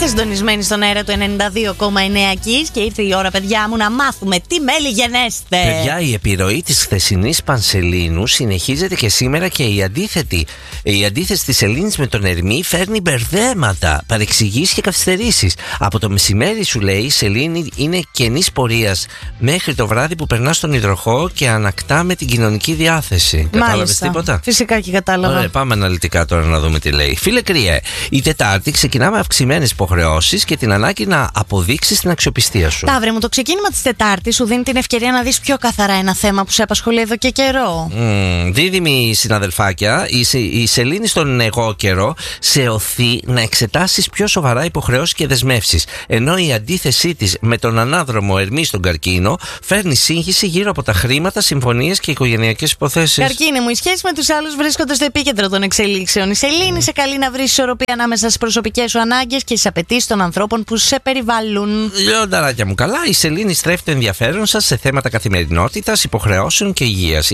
Είστε συντονισμένοι στον αέρα του 92,9 Kiss και ήρθε η ώρα, παιδιά μου, να μάθουμε τι μέλη γενέστε. Παιδιά, η επιρροή της χθεσινής Πανσελίνου συνεχίζεται και σήμερα και η αντίθεση της Σελήνης με τον Ερμή φέρνει μπερδέματα, παρεξηγήσεις και καθυστερήσεις. Από το μεσημέρι, σου λέει, η Σελήνη είναι κενής πορείας μέχρι το βράδυ που περνά στον υδροχό και ανακτά με την κοινωνική διάθεση. Κατάλαβες τίποτα? Φυσικά και κατάλαβα. Ωραία, πάμε αναλυτικά τώρα να δούμε τι λέει. Φίλε Κρυέ, η Τετάρτη ξεκινά με αυξημένες υποχρεώσεις και την ανάγκη να αποδείξεις την αξιοπιστία σου. Ταύρε μου, το ξεκίνημα της Τετάρτης σου δίνει την ευκαιρία να δεις πιο καθαρά ένα θέμα που σε απασχολεί εδώ και καιρό. Δίδυμη συναδελφάκια, η Σελήνη στον εγώ καιρό σε οθεί να εξετάσεις πιο σοβαρά υποχρεώσεις και δεσμεύσεις. Ενώ η αντίθεσή της με τον ανάδρομο Ερμή στον Καρκίνο φέρνει σύγχυση γύρω από τα χρήματα, συμφωνίες και οικογενειακές υποθέσεις. Καρκίνη μου, οι σχέσεις με τους άλλους βρίσκονται στο επίκεντρο των εξελίξεων. Η Σελήνη σε καλεί να βρεις ισορροπία ανάμεσα στις προσωπικές σου ανάγκες και στις απαιτήσεις των ανθρώπων που σε περιβάλλουν. Λιονταράκια μου, καλά. Η Σελήνη στρέφει το ενδιαφέρον σας σε θέματα καθημερινότητας, υποχρεώσεων και υγείας.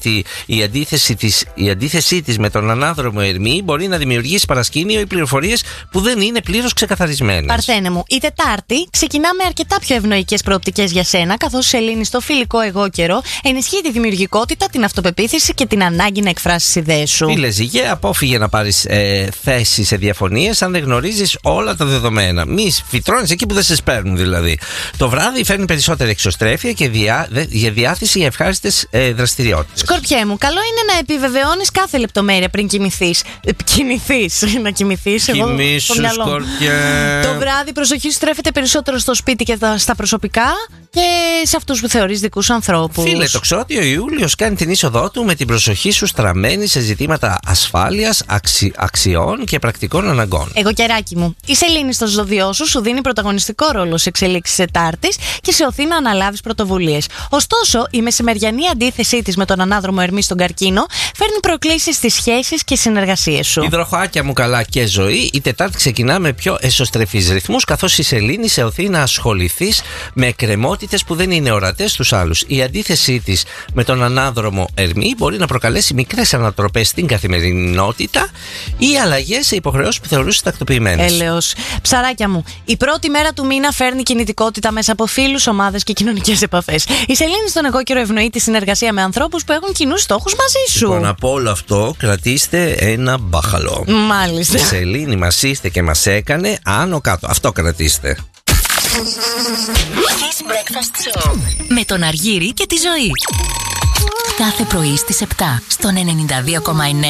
Η αντίθεσή της με τον ανάδρομο Ερμή μπορεί να δημιουργήσει παρασκήνιο ή πληροφορίες που δεν είναι πλήρως ξεκαθαρισμένες. Παρθένε μου, η Τετάρτη ξεκινά με αρκετά πιο ευνοϊκές προοπτικές για σένα, καθώς η Σελήνη στο φιλικό εγώ καιρό ενισχύει τη δημιουργικότητα, την αυτοπεποίθηση και την ανάγκη να εκφράσεις ιδέες σου. Φίλε Ζυγέ, απόφυγε να πάρεις θέση σε διαφωνίες αν δεν γνωρίζεις όλα τα δεδομένα. Μη φυτρώνεις εκεί που δεν σε σπέρνουν δηλαδή. Το βράδυ φέρνει περισσότερη εξωστρέφεια και διάθεση για ευχάριστες δραστηριότητες. Σκορπιέ μου, καλό είναι να επιβεβαιώνεις κάθε λεπτομέρεια πριν κοιμηθείς. Να κοιμηθείς. Κοιμήσου, Σκορπιέ. Το βράδυ η προσοχή σου στρέφεται περισσότερο στο σπίτι και στα προσωπικά και σε αυτούς που θεωρείς δικούς ανθρώπους. Φίλε, το ξέρω ότι ο Ιούλιος κάνει την είσοδό του με την προσοχή σου στραμμένη σε ζητήματα ασφάλειας, αξιών και πρακτικών αναγκών. Εγώ καιράκι μου, η Σελήνη στο ζωδιό σου δίνει πρωταγωνιστικό ρόλο σε εξελίξεις Τετάρτης και σε οθεί να αναλάβεις πρωτοβουλίες. Ωστόσο, η μεσημεριανή αντίθεσή της με τον ανάδρομο Ερμή στον Καρκίνο φέρνει προκλήσεις στις σχέσεις και συνεργασίες σου. Υδροχοάκια μου, καλά και ζωή. Η Τετάρτη ξεκινά με πιο εσωστρεφείς ρυθμούς, καθώς η Σελήνη σε οθεί να ασχοληθείς με εκκρεμότητες που δεν είναι ορατές στους άλλους. Η αντίθεσή της με τον ανάδρομο Ερμή μπορεί να προκαλέσει μικρές ανατροπές στην καθημερινότητα ή αλλαγές σε υποχρεώσεις που θεωρούσες τακτοποιημένες. Έλεος. Ψαράκια μου, η πρώτη μέρα του μήνα φέρνει κινητικότητα μέσα από φίλους, ομάδες και κοινωνικές επαφές. Η Σελήνη στον εγώ καιρό ευνοεί τη συνεργασία με ανθρώπους που έχουν κοινούς στόχους μαζί σου. Λοιπόν, από όλο αυτό κρατήστε ένα μπάχαλο. Μάλιστα. Η Σελήνη μας ήρθε και μας έκανε άνω κάτω. Αυτό κρατήστε. Kiss Breakfast Show με τον Αργύρη και τη Ζωή. Κάθε πρωί στις 7 στον 92,9.